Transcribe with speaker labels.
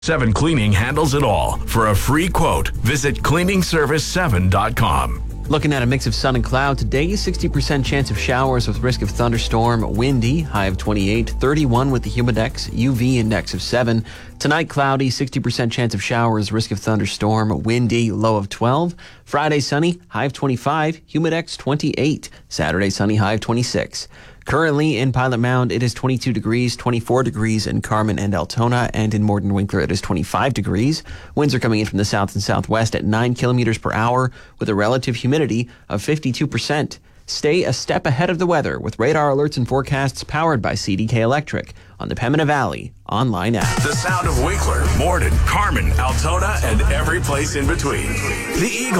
Speaker 1: 7 Cleaning handles it all. For a free quote, visit cleaningservice7.com.
Speaker 2: Looking at a mix of sun and cloud today, 60% chance of showers with risk of thunderstorm, windy, high of 28, 31 with the humidex, UV index of 7. Tonight, cloudy, 60% chance of showers, risk of thunderstorm, windy, low of 12. Friday, sunny, high of 25, humidex 28. Saturday, sunny, high of 26. Currently in Pilot Mound, it is 22 degrees, 24 degrees in Carmen and Altona, and in Morden Winkler, it is 25 degrees. Winds are coming in from the south and southwest at 9 kilometers per hour with a relative humidity of 52%. Stay a step ahead of the weather with radar alerts and forecasts powered by CDK Electric on the Pembina Valley online app.
Speaker 1: The sound of Winkler, Morden, Carmen, Altona, and every place in between. The Eagle